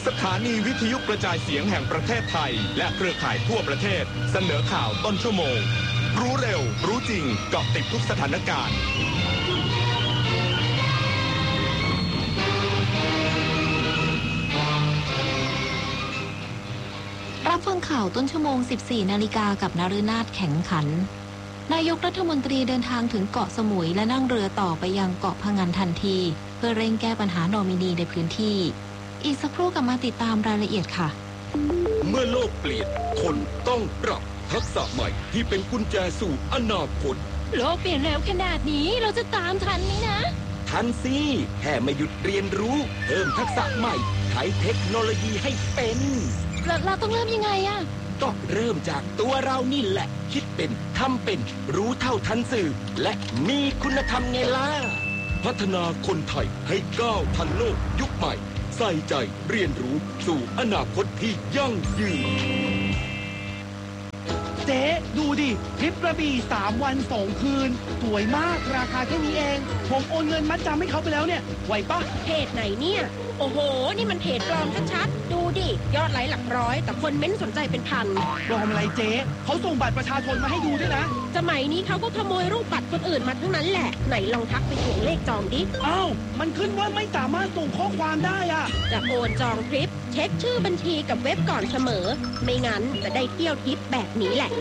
สถานีวิทยุกระจายเสียงแห่งประเทศไทยและเครือข่ายทั่วประเทศเสนอข่าวต้นชั่วโมงรู้เร็วรู้จริงเกาะติดทุกสถานการณ์รับฟังข่าวต้นชั่วโมง 14 นาฬิกากับนฤนาถแข็งขันนายกรัฐมนตรีเดินทางถึงเกาะสมุยและนั่งเรือต่อไปยังเกาะพะงันทันทีเพื่อเร่งแก้ปัญหานอมินีในพื้นที่อีกสักครู่กลับมาติดตามรายละเอียดค่ะเมื่อโลกเปลี่ยนคนต้องปรับทักษะใหม่ที่เป็นกุญแจสู่อนาคตโลกเปลี่ยนเร็วขนาดนี้เราจะตามทันไหมนะทันสิแค่ไม่หยุดเรียนรู้เพิ่มทักษะใหม่ใช้เทคโนโลยีให้เป็นเราต้องเริ่มยังไงอะก็เริ่มจากตัวเรานี่แหละคิดเป็นทำเป็นรู้เท่าทันสื่อและมีคุณธรรมไงล่ะพัฒนาคนไทยให้ก้าวทันโลกยุคใหม่ใส่ใจเรียนรู้สู่อนาคตที่ยั่งยืนเจ๊ดูดิทริปกระบี่3 วัน 2 คืนสวยมากราคาแค่นี้เองผมโอนเงินมัดจำให้เขาไปแล้วเนี่ยไหวปะเพจไหนเนี่ยโอ้โหนี่มันเพจปลอมชัดๆดูดิยอดไลค์หลักร้อยแต่คนเม้นสนใจเป็นพันปลอมอะไรเจ๊เขาส่งบัตรประชาชนมาให้ดูด้วยนะสมัยนี้เขาก็ขโมยรูปบัตรคนอื่นมาทั้งนั้นแหละไหนลองทักไปทวงเลขจองดิอ้าวมันขึ้นว่าไม่สามารถส่งข้อความได้อะจะโอนจองทริปเช็คชื่อบัญชีกับเว็บก่อนเสมอไม่งั้นจะได้เที่ยวทริปแบบนี้แหละ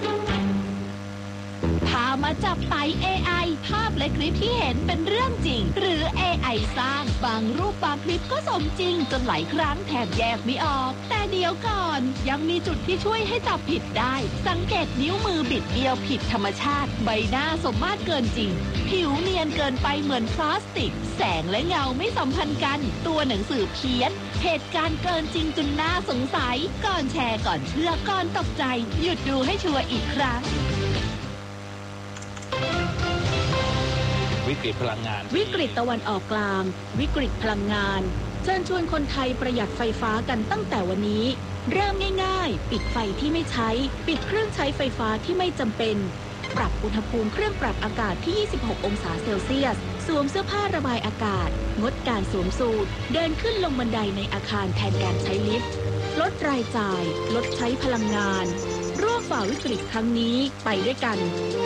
พามาจับไต่ AI ภาพและคลิปที่เห็นเป็นเรื่องจริงหรือ AI สร้างบางรูปบางคลิปก็สมจริงจนหลายครั้งแทบแยกไม่ออกแต่เดี๋ยวก่อนยังมีจุดที่ช่วยให้จับผิดได้สังเกตนิ้วมือบิดเบี้ยวผิดธรรมชาติใบหน้าสมมาตรเกินจริงผิวเนียนเกินไปเหมือนพลาสติกแสงและเงาไม่สัมพันธ์กันตัวหนังสือเพี้ยนเหตุการณ์เกินจริงจนน่าสงสัยก่อนแชร์ก่อนเชื่อก่อนตกใจหยุดดูให้ชัวร์อีกครั้งวิกฤตพลังงานวิกฤตตะวันออกกลางวิกฤตพลังงานเชิญชวนคนไทยประหยัดไฟฟ้ากันตั้งแต่วันนี้เริ่มง่ายๆปิดไฟที่ไม่ใช้ปิดเครื่องใช้ไฟฟ้าที่ไม่จำเป็นปรับอุณหภูมิเครื่องปรับอากาศที่26 องศาเซลเซียสสวมเสื้อผ้าระบายอากาศงดการสวมสูทเดินขึ้นลงบันไดในอาคารแทนการใช้ลิฟต์ลดรายจ่ายลดใช้พลังงานร่วมฝ่าวิกฤตครั้งนี้ไปด้วยกัน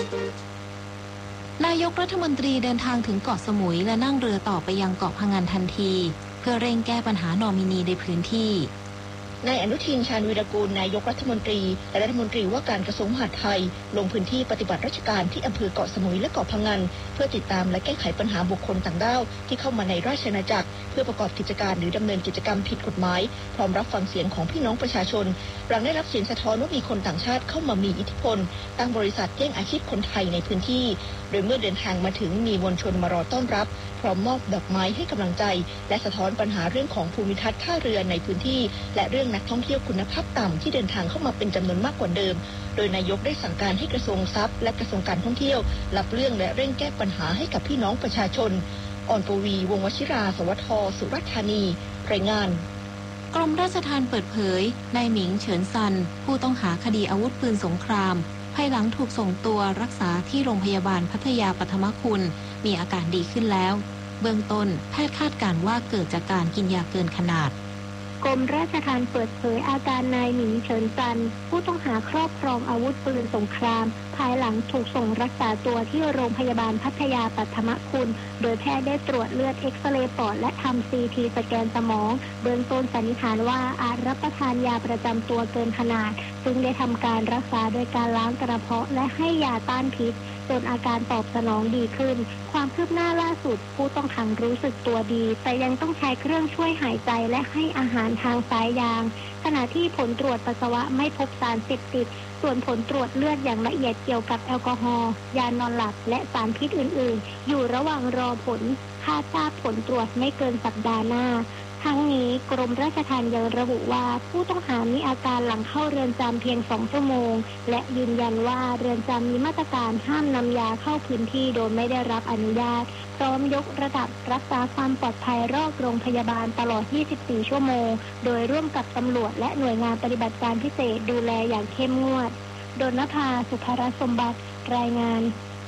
นายกรัฐมนตรีเดินทางถึงเกาะสมุยและนั่งเรือต่อไปยังเกาะพะงันทันทีเพื่อเร่งแก้ปัญหานอมินีในพื้นที่นายอนุทินชาญวีรกูลนายกรัฐมนตรีและรัฐมนตรีว่าการกระทรวงมหาดไทยลงพื้นที่ปฏิบัติราชการที่อำเภอเกาะสมุยและเกาะพะงันเพื่อติดตามและแก้ไขปัญหาบุคคลต่างด้าวที่เข้ามาในราชอาณาจักรเพื่อประกอบกิจการหรือดำเนินกิจกรรมผิดกฎหมายพร้อมรับฟังเสียงของพี่น้องประชาชนหลังได้รับเสียงสะท้อนว่ามีคนต่างชาติเข้ามามีอิทธิพลตั้งบริษัทแย่งอาชีพคนไทยในพื้นที่โดยเมื่อเดินทางมาถึงมีมวลชนมารอต้อนรับพร้อมมอบดอกไม้ให้กำลังใจและสะท้อนปัญหาเรื่องของภูมิทัศน์ท่าเรือในพื้นที่และเรื่องนักท่องเที่ยวคุณภาพต่ำที่เดินทางเข้ามาเป็นจำนวนมากกว่าเดิมโดยนายกได้สั่งการให้กระทรวงทรัพย์และกระทรวงการท่องเที่ยวรับเรื่องและเร่งแก้ปัญหาให้กับพี่น้องประชาชนอ่อนปวีวงศ์วชิราสวัสดิ์สุราษฎร์ธานีรายงานกรมราชทัณฑ์เปิดเผยนายหมิงเฉินซันผู้ต้องหาคดีอาวุธปืนสงครามภายหลังถูกส่งตัวรักษาที่โรงพยาบาลพัทยาปฐมคุณมีอาการดีขึ้นแล้วเบื้องต้นแพทย์คาดการณ์ว่าเกิดจากการกินยาเกินขนาดกรมราชทัณฑ์เปิดเผยอาการนายหมิงเฉินซันผู้ต้องหาครอบครองอาวุธปืนสงครามภายหลังถูกส่งรักษาตัวที่โรงพยาบาลพัทยาปฐมคุณโดยแพทย์ได้ตรวจเลือดเอ็กซเรย์ปอดและทำซีทีสแกนสมองเบื้องต้นสันนิษฐานว่าอาจรับประทานยาประจำตัวเกินขนาดซึ่งได้ทำการรักษาโดยการล้างกระเพาะและให้ยาต้านพิษจนอาการตอบสนองดีขึ้นความคืบหน้าล่าสุดผู้ต้องขังรู้สึกตัวดีแต่ยังต้องใช้เครื่องช่วยหายใจและให้อาหารทางสายยางขณะที่ผลตรวจปัสสาวะไม่พบสารเสพติดส่วนผลตรวจเลือดอย่างละเอียดเกี่ยวกับแอลกอฮอล์ยานอนหลับและสารพิษอื่นๆอยู่ระหว่างรอผลคาดทราบผลตรวจไม่เกินสัปดาห์หน้าทั้งนี้กรมราชทัณฑ์ยังระบุว่าผู้ต้องหามีอาการหลังเข้าเรือนจำเพียง2 ชั่วโมงและยืนยันว่าเรือนจำมีมาตรการห้ามนำยาเข้าพื้นที่โดยไม่ได้รับอนุญาตพร้อมยกระดับรักษาความปลอดภัยรอบโรงพยาบาลตลอด 24 ชั่วโมงโดยร่วมกับตำรวจและหน่วยงานปฏิบัติการพิเศษดูแลอย่างเข้มงวดดลนภา สุภรสมบัติรายงาน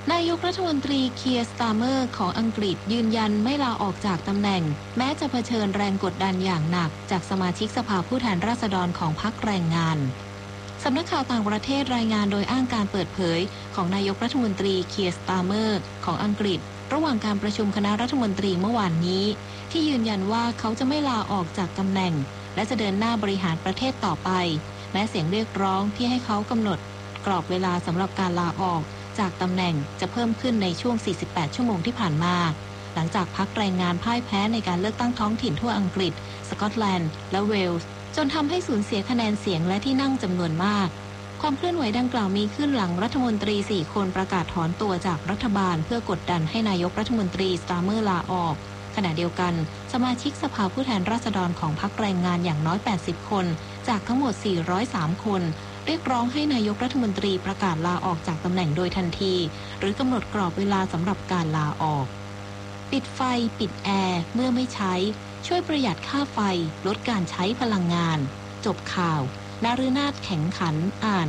นายกรัฐมนตรีเคียร์ สตาร์เมอร์ของอังกฤษยืนยันไม่ลาออกจากตำแหน่งแม้จะเผชิญแรงกดดันอย่างหนักจากสมาชิกสภาผู้แทนราษฎรของพรรคแรงงานสำนักข่าวต่างประเทศรายงานโดยอ้างการเปิดเผยของนายกรัฐมนตรีเคียร์ สตาร์เมอร์ของอังกฤษระหว่างการประชุมคณะรัฐมนตรีเมื่อวานนี้ที่ยืนยันว่าเขาจะไม่ลาออกจากตำแหน่งและจะเดินหน้าบริหารประเทศต่อไปแม้เสียงเรียกร้องที่ให้เขากำหนดกรอบเวลาสำหรับการลาออกจากตำแหน่งจะเพิ่มขึ้นในช่วง 48 ชั่วโมงที่ผ่านมาหลังจากพรรคแรงงานพ่ายแพ้ในการเลือกตั้งท้องถิ่นทั่วอังกฤษสกอตแลนด์และเวลส์จนทำให้สูญเสียคะแนนเสียงและที่นั่งจำนวนมากความเคลื่อนไหวดังกล่าวมีขึ้นหลังรัฐมนตรี 4 คนประกาศถอนตัวจากรัฐบาลเพื่อกดดันให้นายกรัฐมนตรีสตาร์เมอร์ลาออกขณะเดียวกันสมาชิกสภาผู้แทนราษฎรของพรรคแรงงานอย่างน้อย 80 คนจากทั้งหมด 403 คนเรียกร้องให้นายกรัฐมนตรีประกาศลาออกจากตำแหน่งโดยทันทีหรือกำหนดกรอบเวลาสำหรับการลาออกปิดไฟปิดแอร์เมื่อไม่ใช้ช่วยประหยัดค่าไฟลดการใช้พลังงานจบข่าว นฤนาถแข็งขันอ่าน